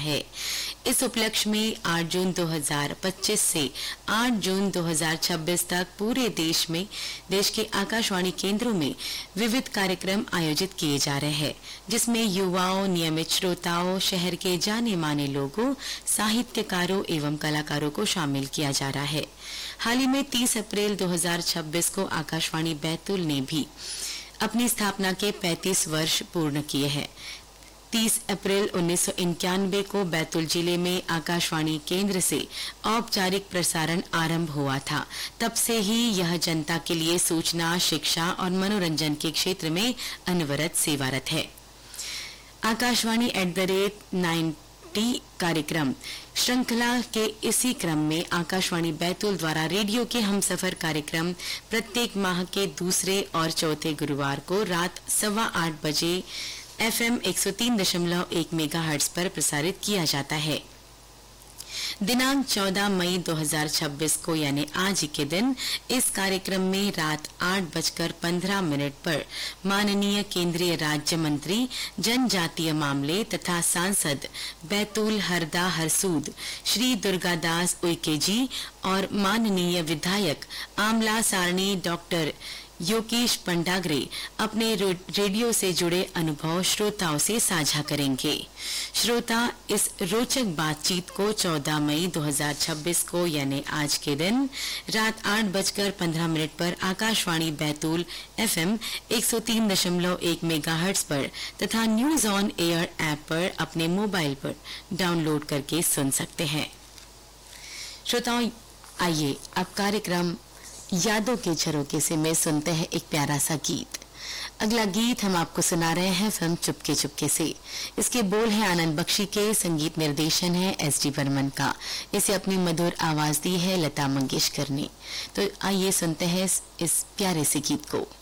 है। इस उपलक्ष्य में 8 जून 2025 से 8 जून 2026 तक पूरे देश के आकाशवाणी केंद्रों में विविध कार्यक्रम आयोजित किए जा रहे हैं, जिसमें युवाओं, नियमित श्रोताओं, शहर के जाने माने लोगों, साहित्यकारों एवं कलाकारों को शामिल किया जा रहा है। हाल ही में 30 अप्रैल 2026 को आकाशवाणी बैतूल ने भी अपनी स्थापना के 35 वर्ष पूर्ण किए हैं। 30 अप्रैल 1991 को बैतूल जिले में आकाशवाणी केंद्र से औपचारिक प्रसारण आरंभ हुआ था। तब से ही यह जनता के लिए सूचना, शिक्षा और मनोरंजन के क्षेत्र में अनवरत सेवारत है। आकाशवाणी @90 कार्यक्रम श्रृंखला के इसी क्रम में आकाशवाणी बैतूल द्वारा रेडियो के हमसफर कार्यक्रम प्रत्येक माह के दूसरे और चौथे गुरुवार को रात 8:15 बजे FM 103.1 मेगाहर्ट्ज पर प्रसारित किया जाता है। दिनांक 14 मई 2026 को यानी आज के दिन इस कार्यक्रम में रात 8:15 पर माननीय केंद्रीय राज्य मंत्री जनजातीय मामले तथा सांसद बैतूल हरदा हरसूद श्री दुर्गादास उइके जी और माननीय विधायक आमला सारणी डॉक्टर योगेश पंडागरे अपने रेडियो से जुड़े अनुभव श्रोताओं से साझा करेंगे। श्रोता इस रोचक बातचीत को 14 मई 2026 को यानी आज के दिन रात 8:15 पर आकाशवाणी बैतूल FM 103.1 मेगाहर्ट्ज पर तथा न्यूज ऑन एयर ऐप पर अपने मोबाइल पर डाउनलोड करके सुन सकते हैं। श्रोताओं, आइए अब कार्यक्रम यादों के झरोखे से में सुनते हैं एक प्यारा सा गीत। अगला गीत हम आपको सुना रहे हैं फिल्म चुपके चुपके से। इसके बोल हैं आनंद बख्शी के, संगीत निर्देशन है SD बर्मन का। इसे अपनी मधुर आवाज दी है लता मंगेशकर ने। तो आइए सुनते हैं इस प्यारे से गीत को।